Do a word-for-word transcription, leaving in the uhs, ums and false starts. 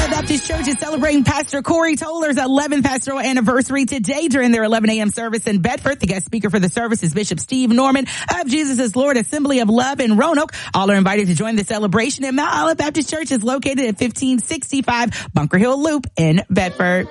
Valhalla Baptist Church is celebrating Pastor Corey Toller's eleventh pastoral anniversary today during their eleven a.m. service in Bedford. The guest speaker for the service is Bishop Steve Norman of Jesus is Lord Assembly of Love in Roanoke. All are invited to join the celebration, and Mount Olive Baptist Church is located at fifteen sixty-five Bunker Hill Loop in Bedford.